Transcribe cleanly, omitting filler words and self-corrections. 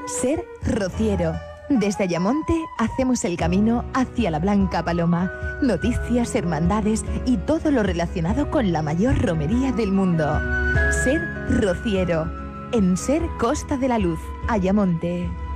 Ser rociero. Desde Ayamonte hacemos el camino hacia la Blanca Paloma. Noticias, hermandades y todo lo relacionado con la mayor romería del mundo. Ser rociero. En Ser Costa de la Luz, Ayamonte.